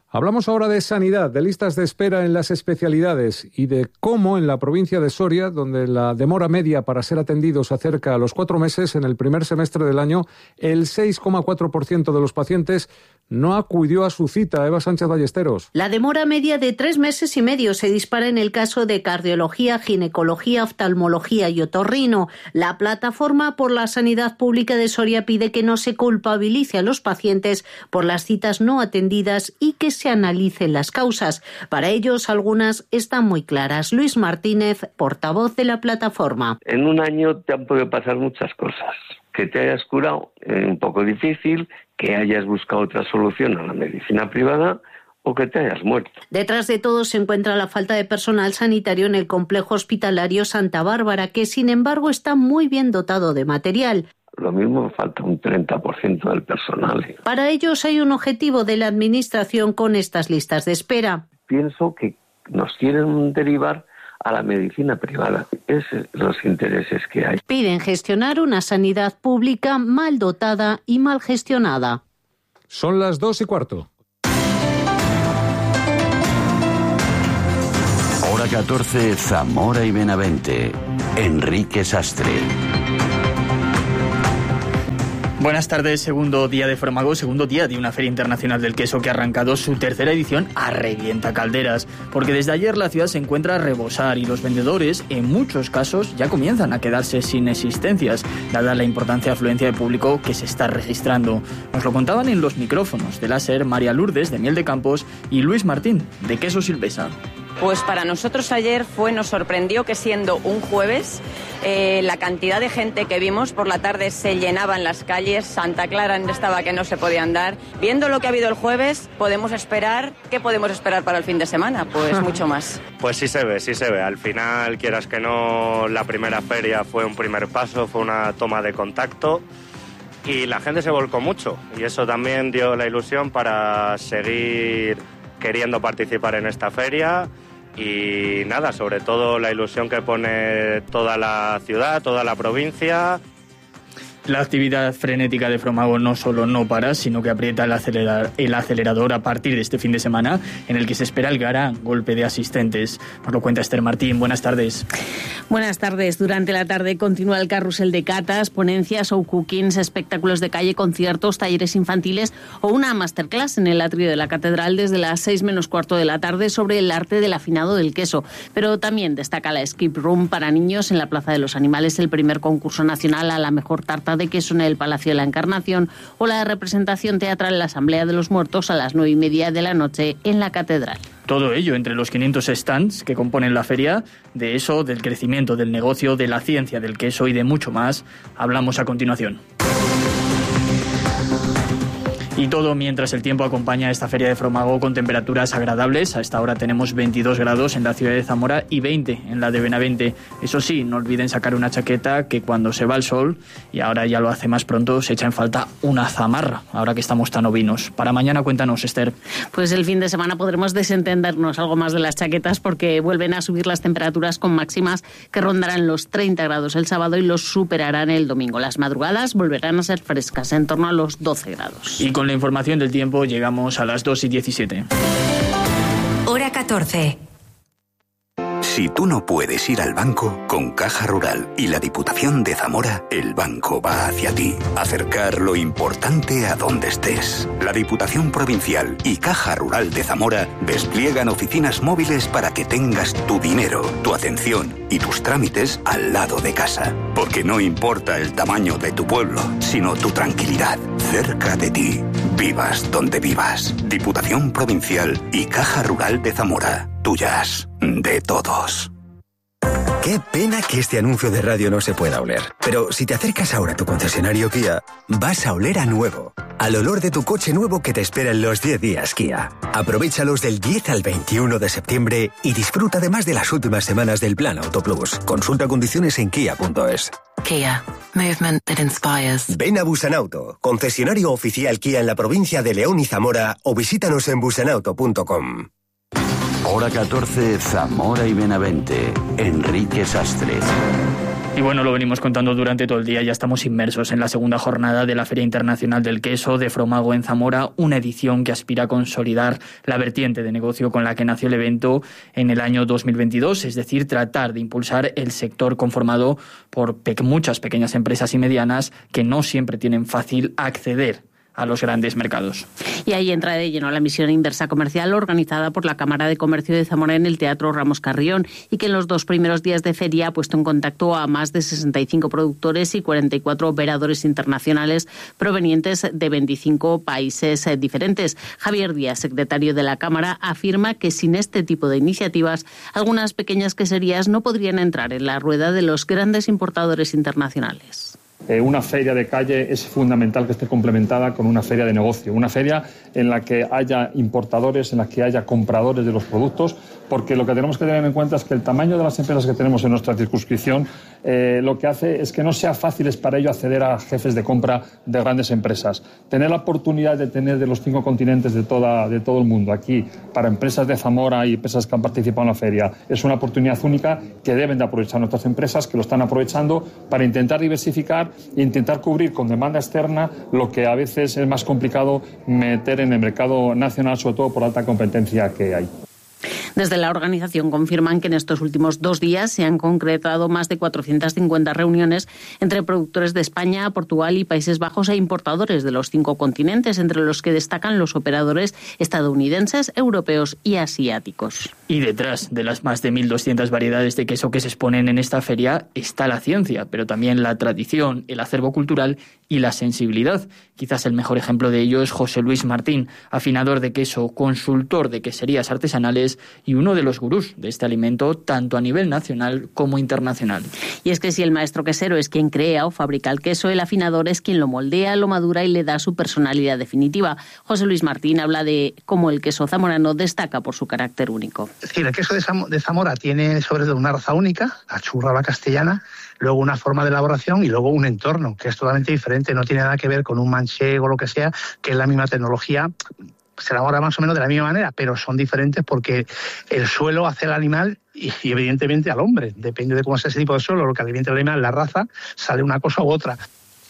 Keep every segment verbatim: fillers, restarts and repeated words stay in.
Hablamos ahora de sanidad, de listas de espera en las especialidades y de cómo en la provincia de Soria, donde la demora media para ser atendidos se acerca a los cuatro meses, en el primer semestre del año, el seis coma cuatro por ciento de los pacientes no acudió a su cita. Eva Sánchez Ballesteros. La demora media de tres meses y medio se dispara en el caso de cardiología, ginecología, oftalmología y otorrino. La plataforma por la sanidad pública de Soria pide que no se culpabilice a los pacientes por las citas no atendidas y que se analicen las causas. Para ellos, algunas están muy claras. Luis Martínez, portavoz de la plataforma. En un año te han podido pasar muchas cosas. Que te hayas curado, es un poco difícil, que hayas buscado otra solución a la medicina privada o que te hayas muerto. Detrás de todo se encuentra la falta de personal sanitario en el complejo hospitalario Santa Bárbara, que sin embargo está muy bien dotado de material. Lo mismo falta un treinta por ciento del personal. Para ellos hay un objetivo de la Administración con estas listas de espera. Pienso que nos quieren derivar a la medicina privada. Esos son los intereses que hay. Piden gestionar una sanidad pública mal dotada y mal gestionada. Son las dos y cuarto. Hora catorce, Zamora y Benavente. Enrique Sastre. Buenas tardes, segundo día de Formago, segundo día de una Feria Internacional del Queso que ha arrancado su tercera edición a revienta calderas, porque desde ayer la ciudad se encuentra a rebosar y los vendedores, en muchos casos, ya comienzan a quedarse sin existencias, dada la importante afluencia de público que se está registrando. Nos lo contaban en los micrófonos de láser María Lourdes, de Miel de Campos, y Luis Martín, de Queso Silvesa. Pues para nosotros ayer fue, nos sorprendió que siendo un jueves, eh, la cantidad de gente que vimos por la tarde se llenaban las calles, Santa Clara estaba que no se podía andar. Viendo lo que ha habido el jueves, podemos esperar, ¿qué podemos esperar para el fin de semana? Pues mucho más. Pues sí se ve, sí se ve. Al final, quieras que no, la primera feria fue un primer paso, fue una toma de contacto y la gente se volcó mucho y eso también dio la ilusión para seguir queriendo participar en esta feria. Y nada, sobre todo la ilusión que pone toda la ciudad, toda la provincia. La actividad frenética de Formago no solo no para, sino que aprieta el, acelerar, el acelerador a partir de este fin de semana, en el que se espera el gran golpe de asistentes. Nos lo cuenta Esther Martín. Buenas tardes. Buenas tardes. Durante la tarde continúa el carrusel de catas, ponencias, show cookings, espectáculos de calle, conciertos, talleres infantiles o una masterclass en el atrio de la catedral desde las seis menos cuarto de la tarde sobre el arte del afinado del queso. Pero también destaca la Skip Room para niños en la Plaza de los Animales, el primer concurso nacional a la mejor tarta de queso en el Palacio de la Encarnación o la representación teatral en la Asamblea de los Muertos a las nueve y media de la noche en la catedral. Todo ello entre los quinientos stands que componen la feria. De eso, del crecimiento del negocio, de la ciencia del queso y de mucho más, hablamos a continuación. Y todo mientras el tiempo acompaña a esta feria de Formago con temperaturas agradables. A esta hora tenemos veintidós grados en la ciudad de Zamora y veinte en la de Benavente. Eso sí, no olviden sacar una chaqueta, que cuando se va el sol, y ahora ya lo hace más pronto, se echa en falta una zamarra, ahora que estamos tan ovinos. Para mañana, cuéntanos, Esther. Pues el fin de semana podremos desentendernos algo más de las chaquetas porque vuelven a subir las temperaturas con máximas que rondarán los treinta grados el sábado y los superarán el domingo. Las madrugadas volverán a ser frescas, en torno a los doce grados. Y con la información del tiempo llegamos a las dos y diecisiete. Hora catorce. Si tú no puedes ir al banco, con Caja Rural y la Diputación de Zamora, el banco va hacia ti. Acercar lo importante a donde estés. La Diputación Provincial y Caja Rural de Zamora despliegan oficinas móviles para que tengas tu dinero, tu atención y tus trámites al lado de casa. Porque no importa el tamaño de tu pueblo, sino tu tranquilidad, cerca de ti. Vivas donde vivas. Diputación Provincial y Caja Rural de Zamora. Tuyas, de todos. Qué pena que este anuncio de radio no se pueda oler. Pero si te acercas ahora a tu concesionario Kia, vas a oler a nuevo. Al olor de tu coche nuevo que te espera en los diez días Kia. Aprovéchalos del diez al veintiuno de septiembre y disfruta además de las últimas semanas del Plan Auto Plus. Consulta condiciones en kia punto es. Kia. Movement that inspires. Ven a Busanauto, concesionario oficial Kia en la provincia de León y Zamora, o visítanos en busanauto punto com. Hora catorce, Zamora y Benavente. Enrique Sastre. Y bueno, lo venimos contando durante todo el día, ya estamos inmersos en la segunda jornada de la Feria Internacional del Queso de Fromago en Zamora, una edición que aspira a consolidar la vertiente de negocio con la que nació el evento en el año dos mil veintidós, es decir, tratar de impulsar el sector conformado por pe- muchas pequeñas empresas y medianas que no siempre tienen fácil acceder a los grandes mercados. Y ahí entra de lleno la misión inversa comercial organizada por la Cámara de Comercio de Zamora en el Teatro Ramos Carrión y que en los dos primeros días de feria ha puesto en contacto a más de sesenta y cinco productores y cuarenta y cuatro operadores internacionales provenientes de veinticinco países diferentes. Javier Díaz, secretario de la Cámara, afirma que sin este tipo de iniciativas algunas pequeñas queserías no podrían entrar en la rueda de los grandes importadores internacionales. Eh, una feria de calle es fundamental que esté complementada con una feria de negocio, una feria en la que haya importadores, en la que haya compradores de los productos, porque lo que tenemos que tener en cuenta es que el tamaño de las empresas que tenemos en nuestra circunscripción eh, lo que hace es que no sea fácil para ello acceder a jefes de compra de grandes empresas. Tener la oportunidad de tener de los cinco continentes de, toda, de todo el mundo aquí para empresas de Zamora y empresas que han participado en la feria es una oportunidad única que deben de aprovechar nuestras empresas, que lo están aprovechando para intentar diversificar e intentar cubrir con demanda externa lo que a veces es más complicado meter en el mercado nacional, sobre todo por la alta competencia que hay. Desde la organización confirman que en estos últimos dos días se han concretado más de cuatrocientas cincuenta reuniones entre productores de España, Portugal y Países Bajos e importadores de los cinco continentes, entre los que destacan los operadores estadounidenses, europeos y asiáticos. Y detrás de las más de mil doscientas variedades de queso que se exponen en esta feria está la ciencia, pero también la tradición, el acervo cultural y la sensibilidad. Quizás el mejor ejemplo de ello es José Luis Martín, afinador de queso, consultor de queserías artesanales y uno de los gurús de este alimento tanto a nivel nacional como internacional. Y es que si el maestro quesero es quien crea o fabrica el queso, el afinador es quien lo moldea, lo madura y le da su personalidad definitiva. José Luis Martín habla de cómo el queso zamorano destaca por su carácter único. Es decir, el queso de Zamora tiene sobre todo una raza única, la churra o la castellana, luego una forma de elaboración y luego un entorno que es totalmente diferente, no tiene nada que ver con un manchego o lo que sea, que es la misma tecnología. Se elabora más o menos de la misma manera, pero son diferentes porque el suelo hace al animal y, y evidentemente al hombre. Depende de cómo sea ese tipo de suelo, lo que alimente al animal, la raza, sale una cosa u otra.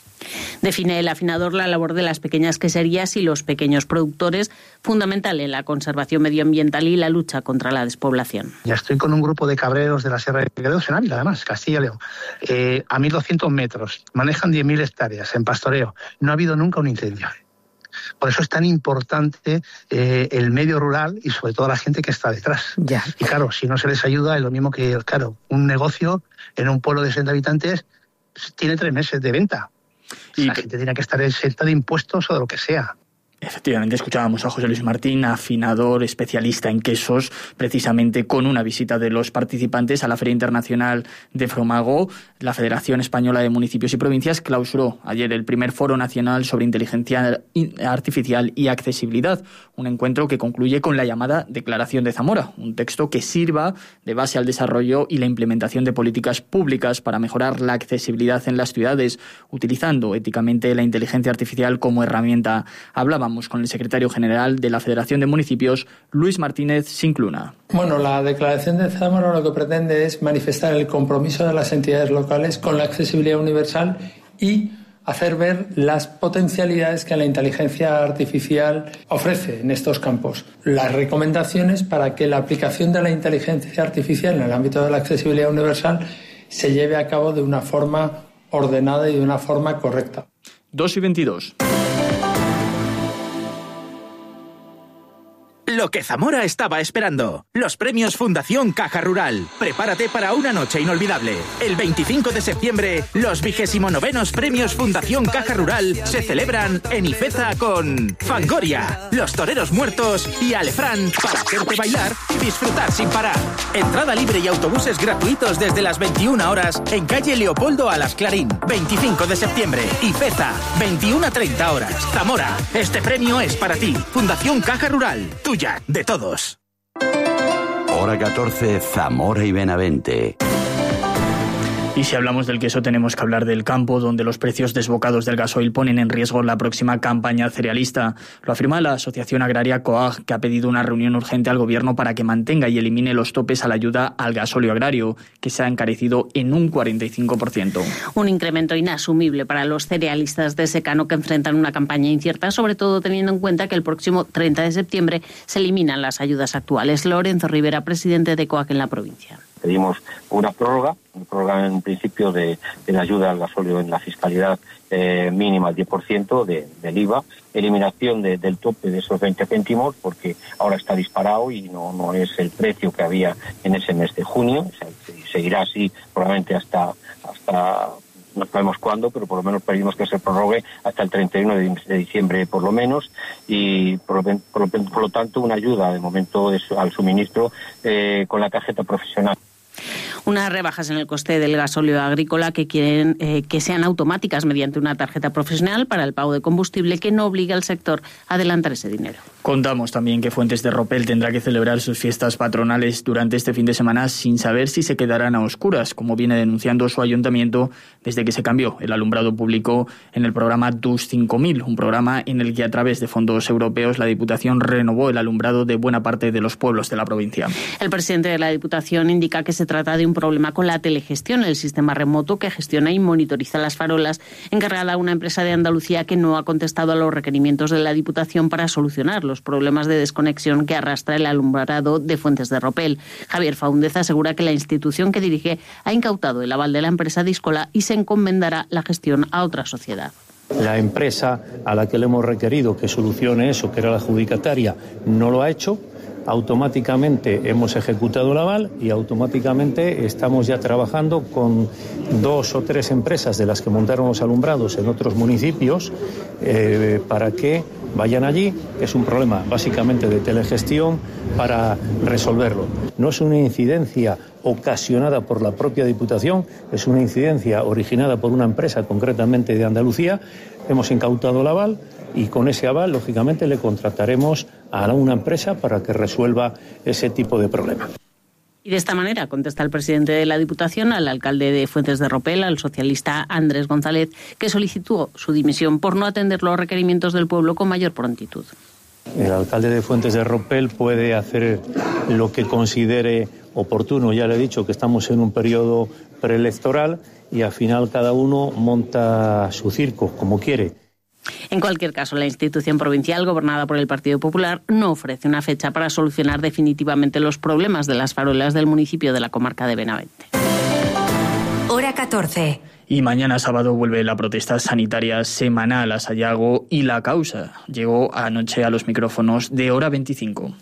Define el afinador la labor de las pequeñas queserías y los pequeños productores, fundamental en la conservación medioambiental y la lucha contra la despoblación. Ya estoy con un grupo de cabreros de la Sierra de Gredos en Ávila, además, Castilla y León, eh, a mil doscientos metros, manejan diez mil hectáreas en pastoreo. No ha habido nunca un incendio. Por eso es tan importante eh, el medio rural y sobre todo la gente que está detrás. Ya. Y claro, si no se les ayuda es lo mismo que, claro, un negocio en un pueblo de sesenta habitantes tiene tres meses de venta. Y la gente tiene que estar exenta de impuestos o de lo que sea. Efectivamente, escuchábamos a José Luis Martín, afinador, especialista en quesos, precisamente con una visita de los participantes a la Feria Internacional de Fromago. La Federación Española de Municipios y Provincias clausuró ayer el primer Foro Nacional sobre Inteligencia Artificial y Accesibilidad, un encuentro que concluye con la llamada Declaración de Zamora, un texto que sirva de base al desarrollo y la implementación de políticas públicas para mejorar la accesibilidad en las ciudades, utilizando éticamente la inteligencia artificial como herramienta. Hablábamos con el secretario general de la Federación de Municipios, Luis Martínez Sincluna. Bueno, la Declaración de Zamora lo que pretende es manifestar el compromiso de las entidades locales con la accesibilidad universal y hacer ver las potencialidades que la inteligencia artificial ofrece en estos campos. Las recomendaciones para que la aplicación de la inteligencia artificial en el ámbito de la accesibilidad universal se lleve a cabo de una forma ordenada y de una forma correcta. dos y veintidós. Lo que Zamora estaba esperando. Los premios Fundación Caja Rural. Prepárate para una noche inolvidable. El veinticinco de septiembre, los vigésimo novenos premios Fundación Caja Rural se celebran en Ifeza con Fangoria, Los Toreros Muertos y Alefrán para hacerte bailar y disfrutar sin parar. Entrada libre y autobuses gratuitos desde las veintiuna horas en calle Leopoldo Alas Clarín. veinticinco de septiembre, Ifeza, veintiuna a treinta horas. Zamora, este premio es para ti. Fundación Caja Rural, tuya. De todos. Hora catorce, Zamora y Benavente. Y si hablamos del queso tenemos que hablar del campo, donde los precios desbocados del gasoil ponen en riesgo la próxima campaña cerealista. Lo afirma la Asociación Agraria COAG, que ha pedido una reunión urgente al Gobierno para que mantenga y elimine los topes a la ayuda al gasóleo agrario, que se ha encarecido en un cuarenta y cinco por ciento. Un incremento inasumible para los cerealistas de secano que enfrentan una campaña incierta, sobre todo teniendo en cuenta que el próximo treinta de septiembre se eliminan las ayudas actuales. Lorenzo Rivera, presidente de COAG en la provincia. Pedimos una prórroga, una prórroga en principio de, de la ayuda al gasóleo en la fiscalidad eh, mínima al diez por ciento de, del I V A, eliminación de, del tope de esos veinte céntimos, porque ahora está disparado y no, no es el precio que había en ese mes de junio, o sea, seguirá así probablemente hasta, hasta no sabemos cuándo, pero por lo menos pedimos que se prorrogue hasta el treinta y uno de diciembre por lo menos, y por lo, por, por lo tanto una ayuda de momento de, al suministro eh, con la tarjeta profesional. Unas rebajas en el coste del gasóleo agrícola que quieren eh, que sean automáticas mediante una tarjeta profesional para el pago de combustible que no obligue al sector a adelantar ese dinero. Contamos también que Fuentes de Ropel tendrá que celebrar sus fiestas patronales durante este fin de semana sin saber si se quedarán a oscuras, como viene denunciando su ayuntamiento desde que se cambió el alumbrado público en el programa D U S cinco mil, un programa en el que a través de fondos europeos la Diputación renovó el alumbrado de buena parte de los pueblos de la provincia. El presidente de la Diputación indica que se trata de un problema con la telegestión, el sistema remoto que gestiona y monitoriza las farolas, encargada a una empresa de Andalucía que no ha contestado a los requerimientos de la Diputación para solucionar los problemas de desconexión que arrastra el alumbrado de Fuentes de Ropel. Javier Faúndez asegura que la institución que dirige ha incautado el aval de la empresa Díscola y se encomendará la gestión a otra sociedad. La empresa a la que le hemos requerido que solucione eso, que era la adjudicataria, no lo ha hecho. Automáticamente hemos ejecutado el aval y automáticamente estamos ya trabajando con dos o tres empresas de las que montaron los alumbrados en otros municipios eh, para que vayan allí. Es un problema básicamente de telegestión para resolverlo. No es una incidencia ocasionada por la propia Diputación, es una incidencia originada por una empresa concretamente de Andalucía. Hemos incautado el aval y con ese aval, lógicamente, le contrataremos a una empresa para que resuelva ese tipo de problemas. Y de esta manera contesta el presidente de la Diputación al alcalde de Fuentes de Ropel, al socialista Andrés González, que solicitó su dimisión por no atender los requerimientos del pueblo con mayor prontitud. El alcalde de Fuentes de Ropel puede hacer lo que considere oportuno. Ya le he dicho que estamos en un periodo preelectoral y al final cada uno monta su circo como quiere. En cualquier caso, la institución provincial, gobernada por el Partido Popular, no ofrece una fecha para solucionar definitivamente los problemas de las farolas del municipio de la comarca de Benavente. Hora catorce. Y mañana sábado vuelve la protesta sanitaria semanal a Sayago y la causa llegó anoche a los micrófonos de Hora veinticinco.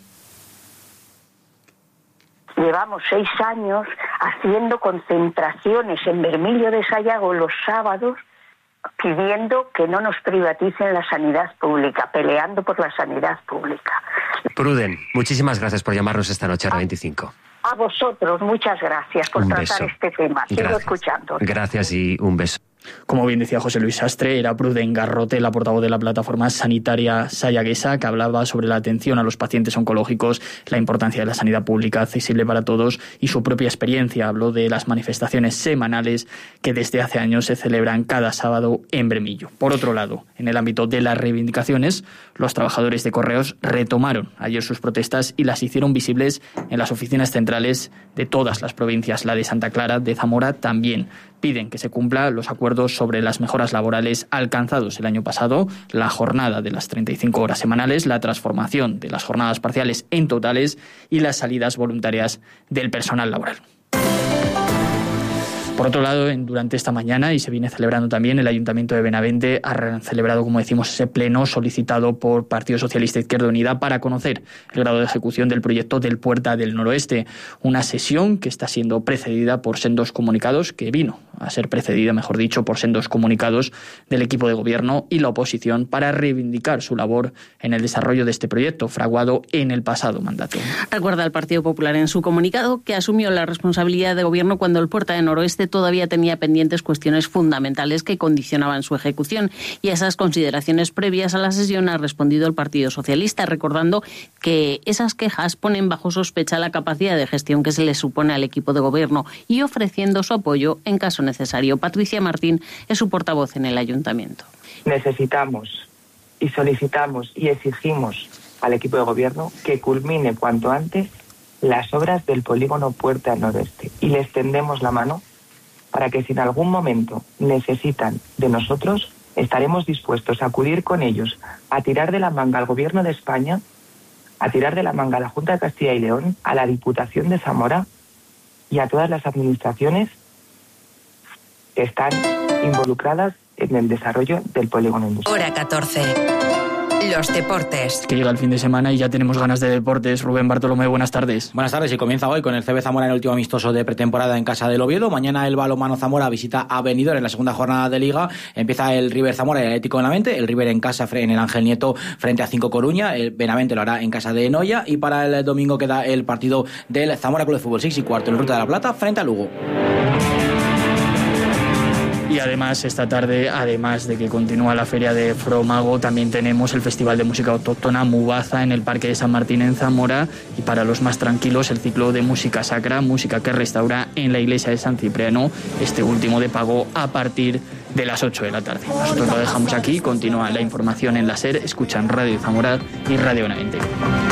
Llevamos seis años haciendo concentraciones en Bermillo de Sayago los sábados pidiendo que no nos privaticen la sanidad pública, peleando por la sanidad pública. Pruden, muchísimas gracias por llamarnos esta noche a Hora veinticinco. A vosotros, muchas gracias por un tratar beso. este tema. Sigo Gracias. escuchando. Gracias y un beso. Como bien decía José Luis Sastre, era Pruden Garrote, la portavoz de la plataforma sanitaria sayaguesa, que hablaba sobre la atención a los pacientes oncológicos, la importancia de la sanidad pública accesible para todos y su propia experiencia. Habló de las manifestaciones semanales que desde hace años se celebran cada sábado en Bermillo. Por otro lado, en el ámbito de las reivindicaciones, los trabajadores de Correos retomaron ayer sus protestas y las hicieron visibles en las oficinas centrales de todas las provincias. La de Santa Clara, de Zamora, también piden que se cumplan los acuerdos sobre las mejoras laborales alcanzados el año pasado, la jornada de las treinta y cinco horas semanales, la transformación de las jornadas parciales en totales y las salidas voluntarias del personal laboral. Por otro lado, durante esta mañana, y se viene celebrando también, el Ayuntamiento de Benavente ha celebrado, como decimos, ese pleno solicitado por Partido Socialista Izquierda Unida para conocer el grado de ejecución del proyecto del Puerta del Noroeste. Una sesión que está siendo precedida por sendos comunicados, que vino a ser precedida, mejor dicho, por sendos comunicados del equipo de gobierno y la oposición para reivindicar su labor en el desarrollo de este proyecto, fraguado en el pasado mandato. Recuerda el Partido Popular en su comunicado que asumió la responsabilidad de gobierno cuando el Puerta del Noroeste todavía tenía pendientes cuestiones fundamentales que condicionaban su ejecución. Y a esas consideraciones previas a la sesión ha respondido el Partido Socialista, recordando que esas quejas ponen bajo sospecha la capacidad de gestión que se le supone al equipo de gobierno y ofreciendo su apoyo en caso necesario. Patricia Martín es su portavoz en el Ayuntamiento. Necesitamos y solicitamos y exigimos al equipo de gobierno que culmine cuanto antes las obras del polígono Puerta Noroeste y les tendemos la mano para que si en algún momento necesitan de nosotros, estaremos dispuestos a acudir con ellos, a tirar de la manga al Gobierno de España, a tirar de la manga a la Junta de Castilla y León, a la Diputación de Zamora y a todas las administraciones que están involucradas en el desarrollo del polígono industrial. Hora catorce. Los deportes. Que llega el fin de semana y ya tenemos ganas de deportes. Rubén Bartolomé, buenas tardes. Buenas tardes, y comienza hoy con el C B Zamora en el último amistoso de pretemporada en casa del Oviedo. Mañana el balonmano Zamora visita a Benidorm en la segunda jornada de Liga. Empieza el River Zamora y el Atlético Benavente. El River en casa en el Ángel Nieto frente a Cinco Coruña. El Benavente lo hará en casa de Noia. Y para el domingo queda el partido del Zamora Club de Fútbol seis y cuarto en Ruta de la Plata frente a Lugo. Y además, esta tarde, además de que continúa la Feria de Fromago, también tenemos el Festival de Música Autóctona Mubaza en el Parque de San Martín en Zamora. Y para los más tranquilos, el ciclo de música sacra, música que restaura en la iglesia de San Cipriano, este último de pago a partir de las ocho de la tarde. Nosotros lo dejamos aquí, continúa la información en la SER, escuchan Radio Zamora y Radio Benavente.